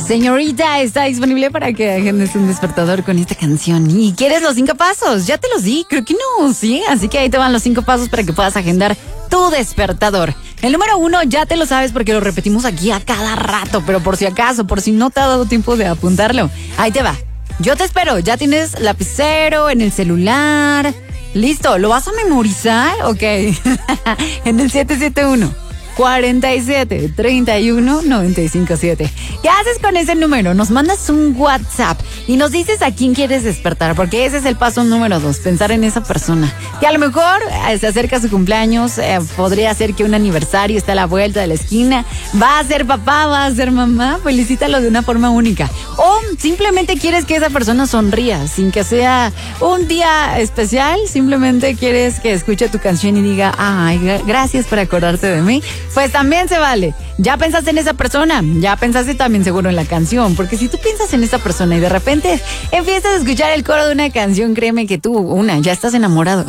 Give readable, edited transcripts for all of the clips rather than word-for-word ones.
Señorita, está disponible para que agendes un despertador con esta canción. ¿Y quieres los 5 pasos? Ya te los di, creo que no, ¿sí? Así que ahí te van los 5 pasos para que puedas agendar tu despertador. El número 1 ya te lo sabes porque lo repetimos aquí a cada rato, pero por si acaso, por si no te ha dado tiempo de apuntarlo, ahí te va. Yo te espero, ya tienes lapicero en el celular. Listo, ¿lo vas a memorizar? Ok. En el 771-47-31-957. ¿Qué haces con ese número? Nos mandas un WhatsApp y nos dices a quién quieres despertar, porque ese es el paso número 2, pensar en esa persona. Que a lo mejor se acerca su cumpleaños, podría ser que un aniversario está a la vuelta de la esquina, va a ser papá, va a ser mamá, felicítalo de una forma única. O simplemente quieres que esa persona sonría, sin que sea un día especial, simplemente quieres que escuche tu canción y diga, ay, gracias por acordarte de mí. Pues también se vale. Ya pensaste en esa persona, ya pensaste también seguro en la canción, porque si tú piensas en esa persona y de repente empiezas a escuchar el coro de una canción, créeme que tú, una, ya estás enamorado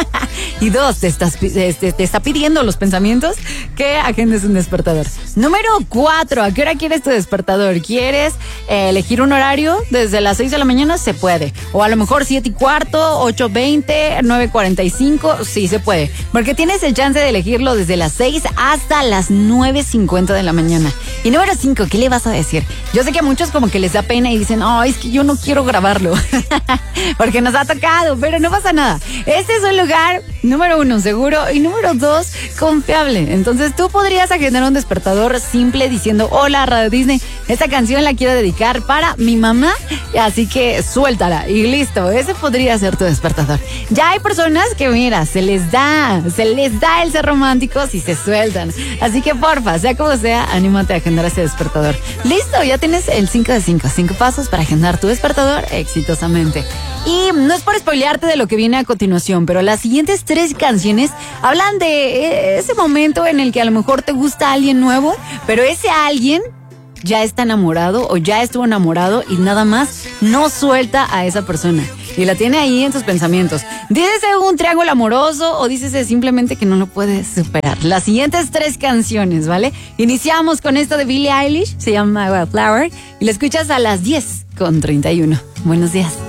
y dos, te está pidiendo los pensamientos que agendes un despertador. Número 4, ¿a qué hora quieres tu despertador? ¿Quieres elegir un horario? Desde las 6 de la mañana se puede, o a lo mejor 7:15, 8:20, 9:45, sí se puede, porque tienes el chance de elegirlo desde las 6 hasta las 9:50 de la mañana. Y número 5, ¿qué le vas a decir? Yo sé que a muchos como que les da pena y dicen, oh, es que yo no quiero grabarlo porque nos ha tocado, pero no pasa nada. Este es un lugar, número 1, seguro, y número 2, confiable. Entonces tú podrías agendar un despertador simple diciendo, hola Radio Disney, esta canción la quiero dedicar para mi mamá, así que suéltala y listo, ese podría ser tu despertador. Ya hay personas que mira, se les da el ser románticos y se sueltan, así que porfa, sea como sea, anímate a agendar ese despertador. Listo, ya tienes el 5 de 5 pasos para agendar tu despertador exitosamente. Y no es por spoilearte de lo que viene a continuación, pero las siguientes 3 canciones hablan de ese momento en el que a lo mejor te gusta alguien nuevo, pero ese alguien ya está enamorado o ya estuvo enamorado y nada más no suelta a esa persona y la tiene ahí en sus pensamientos. Dícese un triángulo amoroso o dícese simplemente que no lo puedes superar. Las siguientes 3 canciones, ¿vale? Iniciamos con esto de Billie Eilish, se llama Flower, y la escuchas a las 10:31. Buenos días.